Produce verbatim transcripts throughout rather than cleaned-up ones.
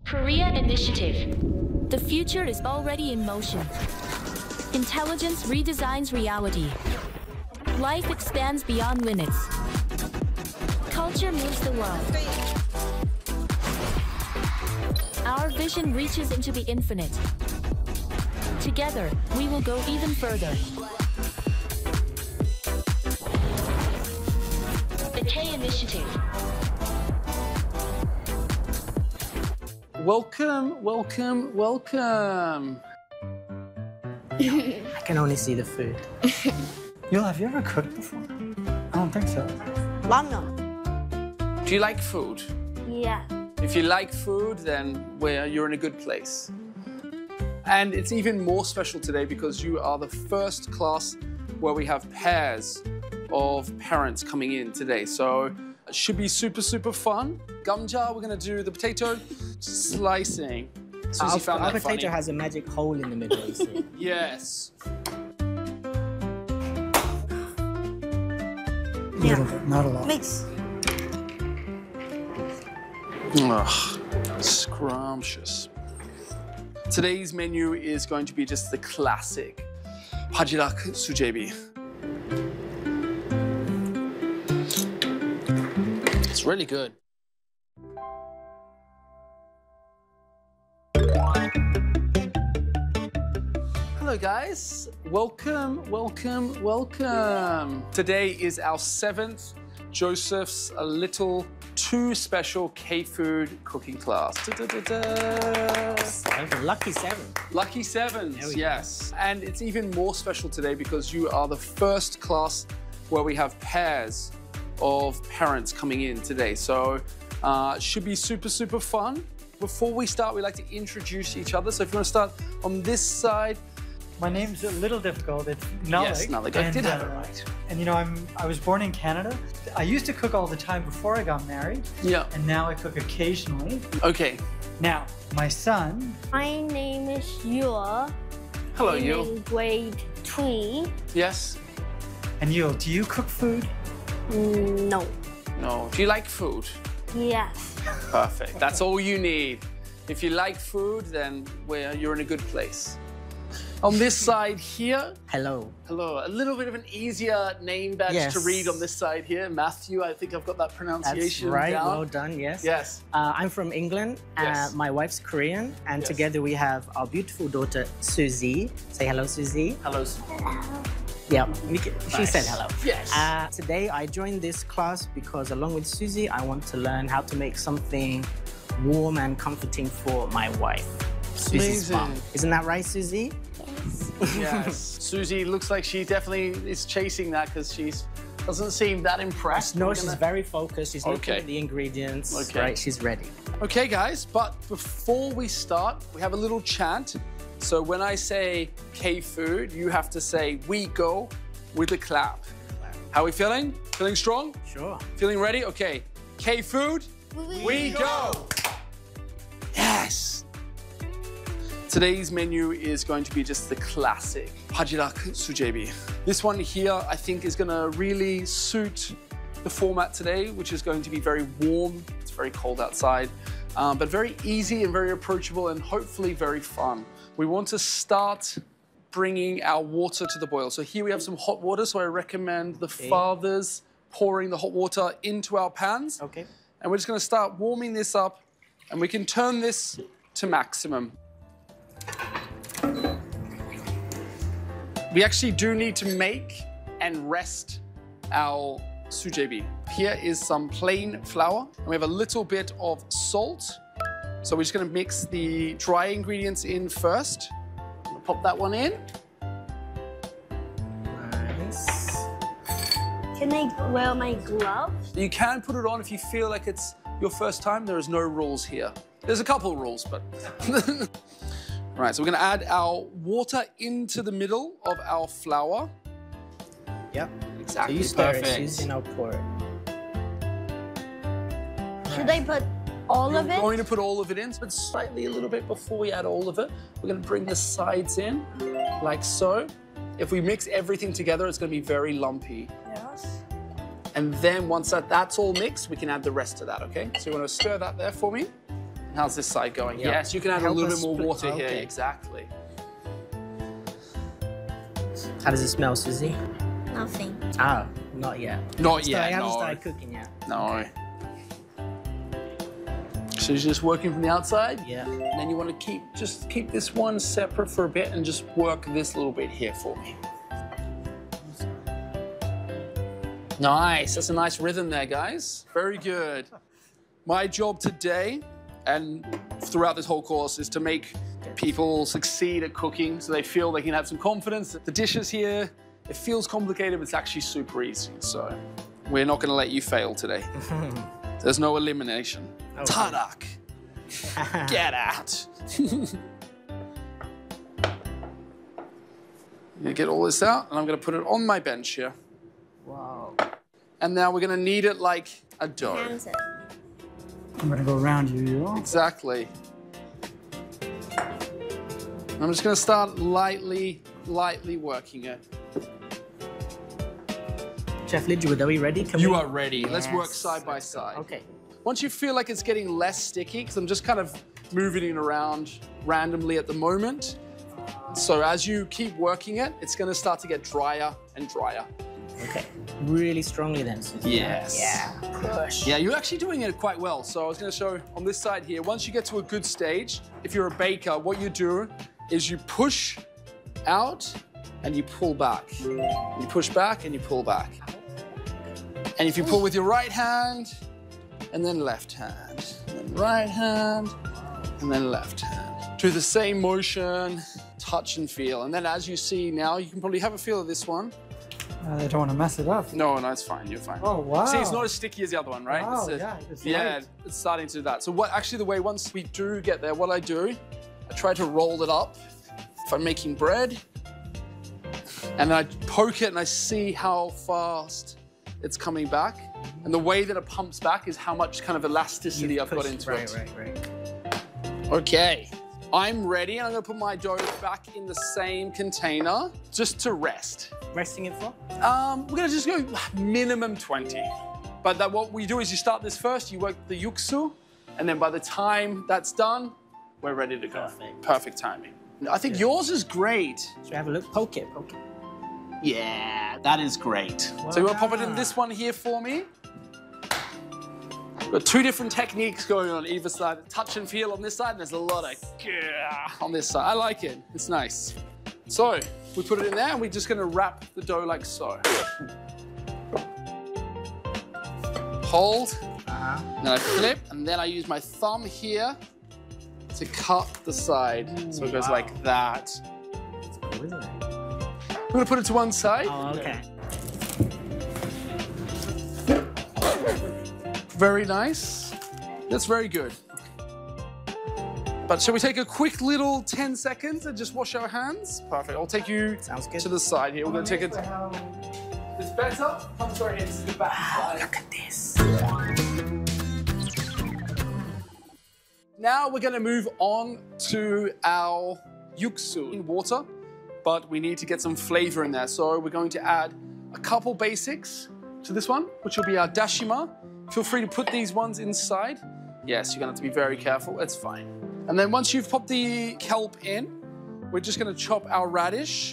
Korea Initiative. The future is already in motion. Intelligence redesigns reality. Life expands beyond limits. Culture moves the world. Our vision reaches into the infinite. Together, we will go even further. The K Initiative. Welcome, welcome, welcome. I can only see the food. Yul, have you ever cooked before? I don't think so. Ramen. Do you like food? Yeah. If you like food, then where you're in a good place. And it's even more special today because you are the first class where we have pairs of parents coming in today. So it should be super, super fun. Gamja, we're gonna do the potato slicing. Susie Our, found our that potato funny. has a magic hole in the middle, you see. Yes. A little bit, not a lot. Mix. Ugh, scrumptious. Today's menu is going to be just the classic Hajirak Sujebi. It's really good. Hello guys, welcome, welcome, welcome. Today is our seventh Joseph's A Little Too Special K-Food cooking class. Da, da, da, da. Seven. Lucky seven. Lucky There sevens, we yes. And it's even more special today because you are the first class where we have pairs of parents coming in today. So uh, it should be super, super fun. Before we start, we like to introduce each other. So if you want to start on this side. My name's a little difficult. It's Nalik. Yes, Nalik. I And, did have uh, it right. And you know, I'm I was born in Canada. I used to cook all the time before I got married, Yeah. and now I cook occasionally. Okay. Now, my son, My name is Yul. Hello, I'm you. in grade three. Yes? and Yul, do you cook food? Mm, No. No. Do you like food? Yes. Perfect. That's all you need. If you like food, then we're, you're in a good place. On this side here, Hello. hello, a little bit of an easier name badge Yes. to read on this side here. Matthew, I think I've got that That's pronunciation right. down. Well done. Yes. Yes. Uh, I'm from England. Yes. Uh, my wife's Korean, and Yes. together we have our beautiful daughter Susie. Say hello, Susie. Hello. Yeah, we can, she Nice. said hello. Yes. Uh, today I joined this class because along with Susie, I want to learn how to make something warm and comforting for my wife, Susie's Amazing. mom. Isn't that right, Susie? Yes. Susie looks like she definitely is chasing that because she doesn't seem that impressed. No, We're she's gonna- very focused. She's looking Okay. at the ingredients. Okay. Right, she's ready. Okay, guys, but before we start, we have a little chant. So when I say K-food, you have to say we go with a clap. How are we feeling? Feeling strong? Sure. Feeling ready? Okay. K-food, we, we go. Yes. Today's menu is going to be just the classic Hajirak Sujebi. This one here, I think, is going to really suit the format today, which is going to be very warm. It's very cold outside, um, but very easy and very approachable and hopefully very fun. We want to start bringing our water to the boil. So here we have some hot water, so I recommend the Okay. fathers pouring the hot water into our pans. Okay. And we're just gonna start warming this up, and we can turn this to maximum. We actually do need to make and rest our sujebi. Here is some plain flour, and we have a little bit of salt. So we're just gonna mix the dry ingredients in first. I'm gonna pop that one in. Nice. Can I wear my gloves? You can put it on if you feel like it's your first time. There is no rules here. There's a couple rules, but... Right, so we're gonna add our water into the middle of our flour. Yep. Exactly, So you stir perfect. it, Susie, and I'll pour it. Should I put all We're of it? going to put all of it in, but slightly a little bit before we add all of it. We're gonna bring the sides in, like so. If we mix everything together, it's gonna be very lumpy. Yes. And then once that, that's all mixed, we can add the rest of that, okay? So you wanna stir that there for me. How's this side going? Yeah. Yes, you can add Help a little us bit more split- water here. okay. Exactly. How does it smell, Susie? Nothing. Oh, not yet. Not So yet, I haven't no. started cooking yet. No. So you're just working from the outside? Yeah. And then you want to keep, just keep this one separate for a bit and just work this little bit here for me. Nice, that's a nice rhythm there, guys. Very good. My job today and throughout this whole course is to make people succeed at cooking so they feel they can have some confidence. The dishes here, it feels complicated, but it's actually super easy. So we're not going to let you fail today. There's no elimination. Okay. Tarak, get out. You get all this out, and I'm going to put it on my bench here. Wow. And now we're going to knead it like a dough. Hands it. I'm gonna go around you, you. Exactly. I'm just going to start lightly, lightly working it. Chef Lidgewood, are we ready? Can You we... are ready. Let's work Yes. side by side. Okay. Once you feel like it's getting less sticky, because I'm just kind of moving it around randomly at the moment. So as you keep working it, it's going to start to get drier and drier. Okay. Really strongly then, Susie. Yes. Yeah. Push. Yeah, you're actually doing it quite well. So I was going to show on this side here, once you get to a good stage, if you're a baker, what you do is you push out and you pull back. You push back and you pull back. And if you pull with your right hand, and then left hand, and then right hand, and then left hand. Do the same motion, touch and feel. And then as you see now, you can probably have a feel of this one. Uh, I don't want to mess it up. No, no, it's fine, you're fine. Oh, wow. See, it's not as sticky as the other one, right? Wow, It's a- yeah, it's yeah, light. it's starting to do that. So what, actually the way, once we do get there, what I do, I try to roll it up. If I'm making bread, and then I poke it and I see how fast it's coming back. And the way that it pumps back is how much kind of elasticity You've I've got pushed- into right, it. Right, right, Okay, I'm ready, and I'm gonna put my dough back in the same container just to rest. Resting it for? Um, we're gonna just go minimum twenty. But that what we do is you start this first, you work the yuksu, and then by the time that's done, we're ready to go. Perfect. Perfect timing. I think yours is great. Should we have a look? Poke it, poke it. Yeah, that is great. So you wanna pop it in this one here for me? We've got two different techniques going on either side. Touch and feel on this side, and there's a lot of yeah on this side. I like it, it's nice. So, we put it in there, and we're just gonna wrap the dough like so. Hold, Uh-huh. then I flip, and then I use my thumb here to cut the side. So it goes wow. like that. Cool, isn't it? I'm gonna put it to one side. Oh, okay. Very nice. That's very good. But shall we take a quick little ten seconds and just wash our hands? Perfect. I'll take you Sounds good. to the side here. We're gonna take it. It's better. Come sorry, it's the back side. Look at this. Now we're gonna move on to our yuksu in water, but we need to get some flavor in there. So we're going to add a couple basics to this one, which will be our dashima. Feel free to put these ones inside. Yes, you're gonna have to be very careful, it's fine. And then once you've popped the kelp in, we're just gonna chop our radish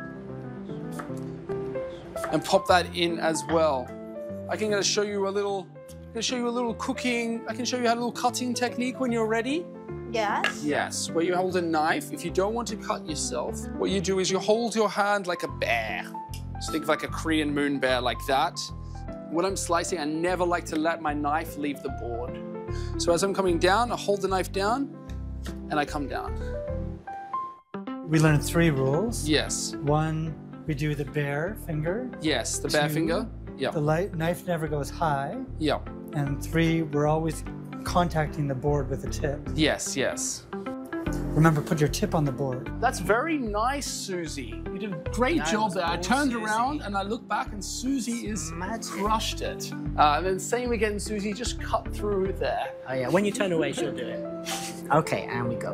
and pop that in as well. I can gonna show you a little, gonna show you a little cooking, I can show you how a little cutting technique when you're ready. Yes. Yes, where you hold a knife. If you don't want to cut yourself, what you do is you hold your hand like a bear. So think of like a Korean moon bear like that. When I'm slicing, I never like to let my knife leave the board. So as I'm coming down, I hold the knife down and I come down. We learned three rules. Yes, One, we do the bare finger. yes, the bear Two, finger. Yeah, The light knife never goes high. yeah, And three, we're always contacting the board with the tip. yes, yes. Remember, put your tip on the board. That's very nice, Susie. You did a great That job was there. I cool, turned Susie. around and I look back and Susie is Magic. crushed it. Uh, and then same again, Susie, just cut through there. Oh yeah, when you turn away, she'll do it. Okay, and we go.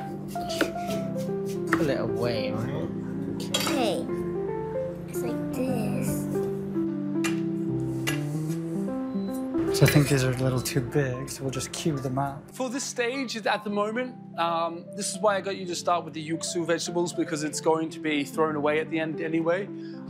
Pull it away, right? Okay. It's like this. So I think these are a little too big, so we'll just cube them up. For this stage at the moment, um, this is why I got you to start with the yuksu vegetables, because it's going to be thrown away at the end anyway.